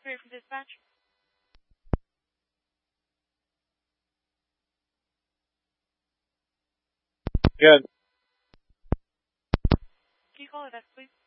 Operator from dispatch. Good. Can you call it us, please?